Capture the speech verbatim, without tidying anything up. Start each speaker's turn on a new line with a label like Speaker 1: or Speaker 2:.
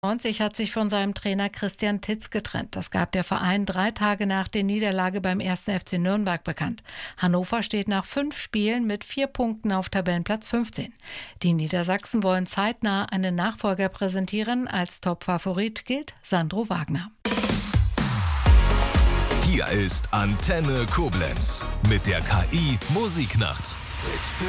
Speaker 1: neunzig hat sich von seinem Trainer Christian Titz getrennt. Das gab der Verein drei Tage nach der Niederlage beim ersten F C Nürnberg bekannt. Hannover steht nach fünf Spielen mit vier Punkten auf Tabellenplatz fünfzehn. Die Niedersachsen wollen zeitnah einen Nachfolger präsentieren. Als Top-Favorit gilt Sandro Wagner.
Speaker 2: Hier ist Antenne Koblenz mit der K I Musiknacht.